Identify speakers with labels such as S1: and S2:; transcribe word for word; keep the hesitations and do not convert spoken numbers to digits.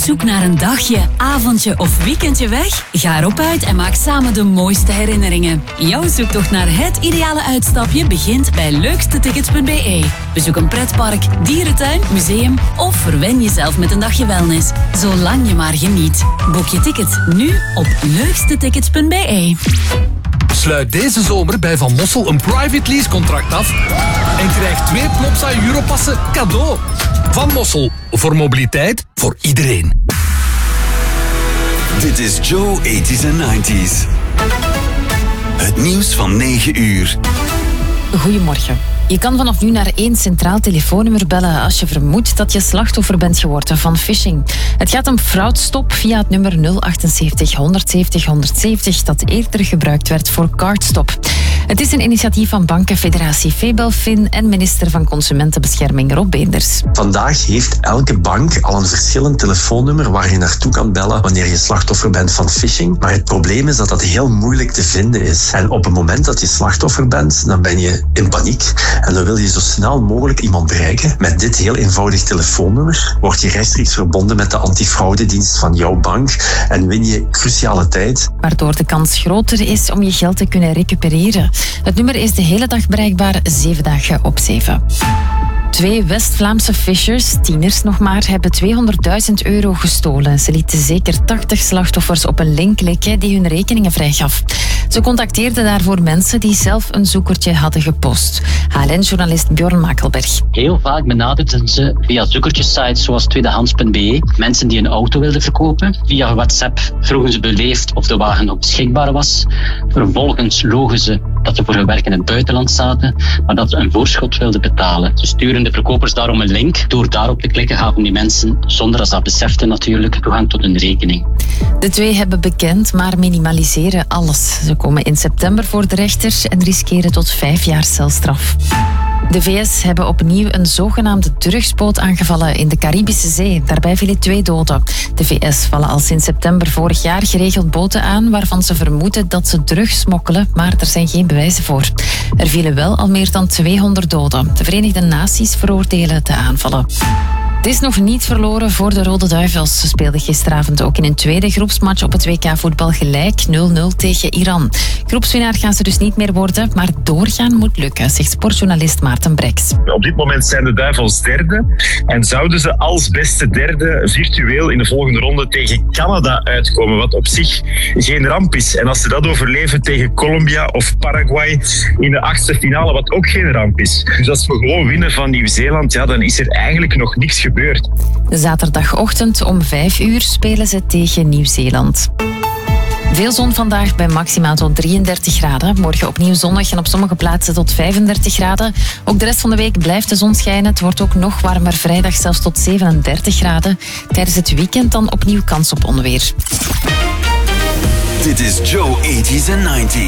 S1: zoek naar een dagje, avondje of weekendje weg? Ga erop uit en maak samen de mooiste herinneringen. Jouw zoektocht naar het ideale uitstapje begint bij leukste tickets punt b e. Bezoek een pretpark, dierentuin, museum of verwen jezelf met een dagje wellness. Zolang je maar geniet. Boek je ticket nu op leukste tickets punt b e.
S2: Sluit deze zomer bij Van Mossel een private lease contract af en krijg twee Plopsa Europassen cadeau. Van Mossel, voor mobiliteit voor iedereen.
S3: Dit is Joe tachtiger en negentiger. Het nieuws van negen uur.
S4: Goedemorgen. Je kan vanaf nu naar één centraal telefoonnummer bellen als je vermoedt dat je slachtoffer bent geworden van phishing. Het gaat om fraudstop via het nummer nul achtenzeventig honderdzeventig honderdzeventig dat eerder gebruikt werd voor cardstop. Het is een initiatief van Bankenfederatie Febelfin en minister van Consumentenbescherming Rob Beenders.
S5: Vandaag heeft elke bank al een verschillend telefoonnummer waar je naartoe kan bellen wanneer je slachtoffer bent van phishing. Maar het probleem is dat dat heel moeilijk te vinden is. En op het moment dat je slachtoffer bent, dan ben je in paniek. En dan wil je zo snel mogelijk iemand bereiken. Met dit heel eenvoudig telefoonnummer word je rechtstreeks verbonden met de antifraudedienst van jouw bank en win je cruciale tijd.
S4: Waardoor de kans groter is om je geld te kunnen recupereren. Het nummer is de hele dag bereikbaar, zeven dagen op zeven. Twee West-Vlaamse fishers, tieners nog maar, hebben tweehonderdduizend euro gestolen. Ze lieten zeker tachtig slachtoffers op een link klikken die hun rekeningen vrijgaf. Ze contacteerden daarvoor mensen die zelf een zoekertje hadden gepost. H L N-journalist Bjorn Makelberg.
S6: Heel vaak benaderden ze via zoekertjessites zoals tweedehands punt b e mensen die een auto wilden verkopen. Via WhatsApp vroegen ze beleefd of de wagen nog beschikbaar was. Vervolgens logen ze dat ze voor hun werk in het buitenland zaten, maar dat ze een voorschot wilden betalen. Ze sturen de verkopers daarom een link. Door daarop te klikken gaven die mensen, zonder dat ze dat beseften natuurlijk, toegang tot hun rekening.
S4: De twee hebben bekend, maar minimaliseren alles. Ze komen in september voor de rechter en riskeren tot vijf jaar celstraf. De V S hebben opnieuw een zogenaamde drugsboot aangevallen in de Caribische Zee. Daarbij vielen twee doden. De V S vallen al sinds september vorig jaar geregeld boten aan waarvan ze vermoeden dat ze drugs smokkelen, maar er zijn geen bewijzen voor. Er vielen wel al meer dan tweehonderd doden. De Verenigde Naties veroordelen de aanvallen. Het is nog niet verloren voor de Rode Duivels. Ze speelden gisteravond ook in een tweede groepsmatch op het W K voetbal gelijk nul nul tegen Iran. Groepswinnaar gaan ze dus niet meer worden, maar doorgaan moet lukken, zegt sportjournalist Maarten Breks.
S7: Op dit moment zijn de Duivels derde en zouden ze als beste derde virtueel in de volgende ronde tegen Canada uitkomen, wat op zich geen ramp is. En als ze dat overleven tegen Colombia of Paraguay in de achtste finale, wat ook geen ramp is. Dus als we gewoon winnen van Nieuw-Zeeland, ja, dan is er eigenlijk nog niks gebeurd.
S4: Zaterdagochtend om vijf uur spelen ze tegen Nieuw-Zeeland. Veel zon vandaag bij maximaal tot drieëndertig graden. Morgen opnieuw zonnig en op sommige plaatsen tot vijfendertig graden. Ook de rest van de week blijft de zon schijnen. Het wordt ook nog warmer, vrijdag zelfs tot zevenendertig graden. Tijdens het weekend dan opnieuw kans op onweer.
S3: Dit is Joe tachtiger en negentiger.